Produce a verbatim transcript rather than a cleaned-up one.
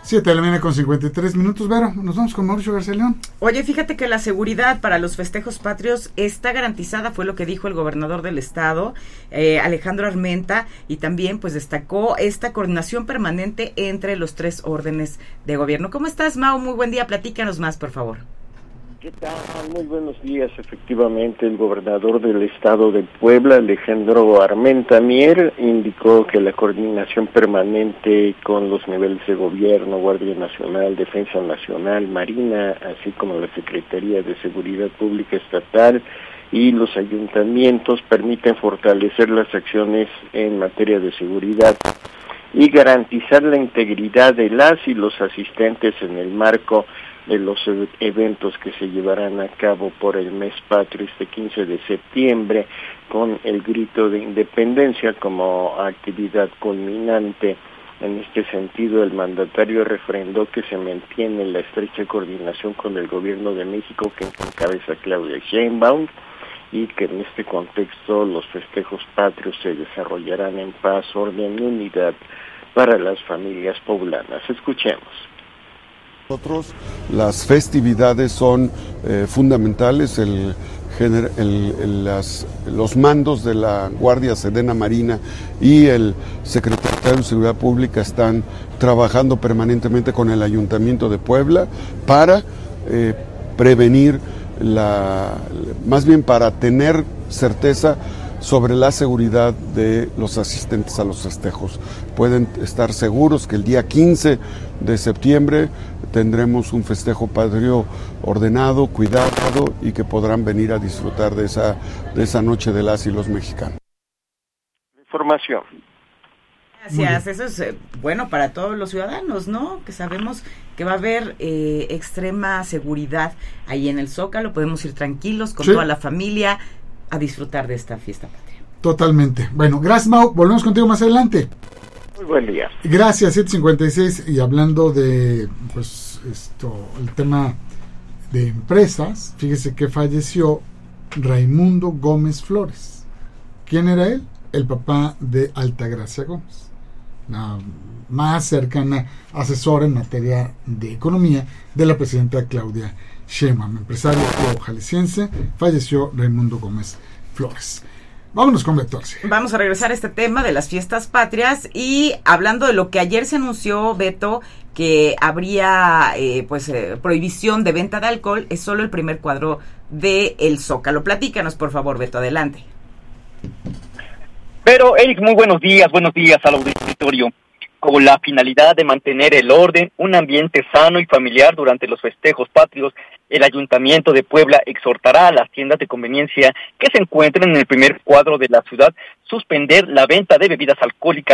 siete de la mañana con cincuenta y tres minutos, Vero, nos vamos con Mauricio García León. Oye, fíjate que la seguridad para los festejos patrios está garantizada, fue lo que dijo el gobernador del estado, eh, Alejandro Armenta, y también pues destacó esta coordinación permanente entre los tres órdenes de gobierno. ¿Cómo estás, Mau? Muy buen día, platícanos más, por favor. ¿Qué tal? Muy buenos días. Efectivamente, el gobernador del estado de Puebla, Alejandro Armenta Mier, indicó que la coordinación permanente con los niveles de gobierno, Guardia Nacional, Defensa Nacional, Marina, así como la Secretaría de Seguridad Pública Estatal y los ayuntamientos permiten fortalecer las acciones en materia de seguridad y garantizar la integridad de las y los asistentes en el marco de los eventos que se llevarán a cabo por el mes patrio este quince de septiembre, con el grito de independencia como actividad culminante. En este sentido, el mandatario refrendó que se mantiene la estrecha coordinación con el gobierno de México que encabeza Claudia Sheinbaum, y que en este contexto los festejos patrios se desarrollarán en paz, orden y unidad para las familias poblanas. Escuchemos. Nosotros las festividades son eh, fundamentales, el, el, el, las, los mandos de la Guardia Sedena Marina y el Secretario de Seguridad Pública están trabajando permanentemente con el Ayuntamiento de Puebla para eh, prevenir, la, más bien para tener certeza sobre la seguridad de los asistentes a los festejos. Pueden estar seguros que el día quince de septiembre tendremos un festejo patrio ordenado, cuidado y que podrán venir a disfrutar de esa, de esa noche de las y los mexicanos. Información. Gracias, eso es eh, bueno para todos los ciudadanos, ¿no? Que sabemos que va a haber eh, extrema seguridad ahí en el Zócalo, podemos ir tranquilos con sí. toda la familia a disfrutar de esta fiesta patria. Totalmente. Bueno, gracias, Mau. Volvemos contigo más adelante. Muy buen día. Gracias, siete cincuenta y seis. Y hablando de, pues, esto, el tema de empresas, fíjese que falleció Raimundo Gómez Flores. ¿Quién era él? El papá de Altagracia Gómez, la más cercana asesora en materia de economía de la presidenta Claudia Sheinbaum. Empresario jalisciense, falleció Raimundo Gómez Flores. Vámonos con Beto Arce. Vamos a regresar a este tema de las fiestas patrias y hablando de lo que ayer se anunció, Beto, que habría eh, pues eh, prohibición de venta de alcohol, es solo el primer cuadro de El Zócalo. Platícanos, por favor, Beto, adelante. Pero, Eric, muy buenos días, buenos días al auditorio. Con la finalidad de mantener el orden, un ambiente sano y familiar durante los festejos patrios, el Ayuntamiento de Puebla exhortará a las tiendas de conveniencia que se encuentren en el primer cuadro de la ciudad suspender la venta de bebidas alcohólicas